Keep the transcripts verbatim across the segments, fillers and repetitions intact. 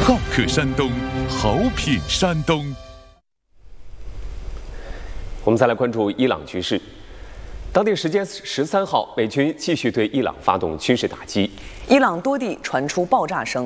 好客山东，好品山东。 我们再来关注伊朗局势。当地时间十三号，美军继续对伊朗发动军事打击， 伊朗多地传出爆炸声。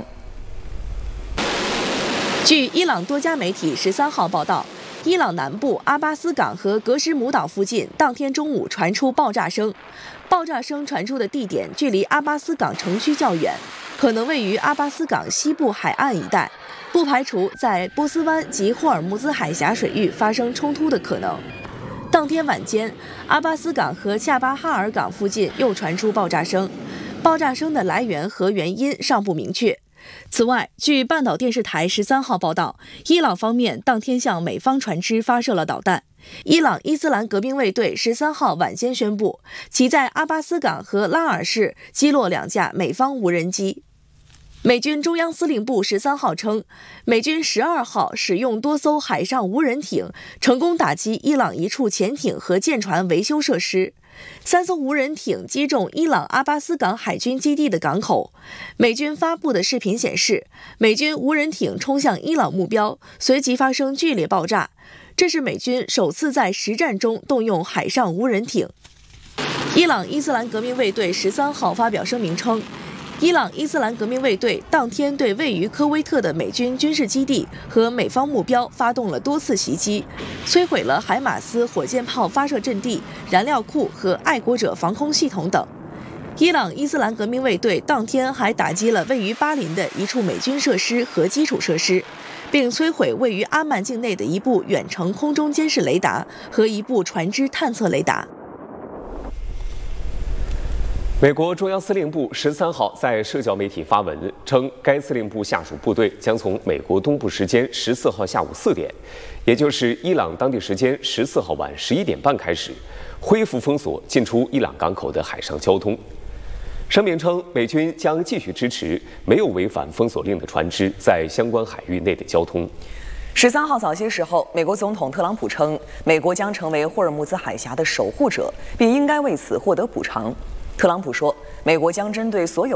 据伊朗多家媒体十三号报道，伊朗南部阿巴斯港和格什姆岛附近当天中午传出爆炸声，爆炸声传出的地点距离阿巴斯港城区较远，可能位于阿巴斯港西部海岸一带，不排除在波斯湾及霍尔木兹海峡水域发生冲突的可能。当天晚间，阿巴斯港和恰巴哈尔港附近又传出爆炸声，爆炸声的来源和原因尚不明确。此外，据半岛电视台十三号报道，伊朗方面当天向美方船只发射了导弹。伊朗伊斯兰革命卫队十三号晚间宣布，其在阿巴斯港和拉尔市击落两架美方无人机。美军中央司令部十三号称，美军十二号使用多艘海上无人艇，成功打击伊朗一处潜艇和舰船维修设施。三艘无人艇击中伊朗阿巴斯港海军基地的港口。美军发布的视频显示，美军无人艇冲向伊朗目标，随即发生剧烈爆炸。这是美军首次在实战中动用海上无人艇。伊朗伊斯兰革命卫队十三号发表声明称，伊朗伊斯兰革命卫队当天对位于科威特的美军军事基地和美方目标发动了多次袭击，摧毁了海马斯火箭炮发射阵地、燃料库和爱国者防空系统等。伊朗伊斯兰革命卫队当天还打击了位于巴林的一处美军设施和基础设施，并摧毁位于阿曼境内的一部远程空中监视雷达和一部船只探测雷达。 美国中央司令部十三号在社交媒体发文称，该司令部下属部队将从美国东部时间十四号下午四点，也就是伊朗当地时间十四号晚十一点半开始，恢复封锁进出伊朗港口的海上交通。声明称，美军将继续支持没有违反封锁令的船只在相关海域内的交通。 十三号早些时候，美国总统特朗普称，美国将成为霍尔木兹海峡的守护者，并应该为此获得补偿。特朗普说，美国将针对所有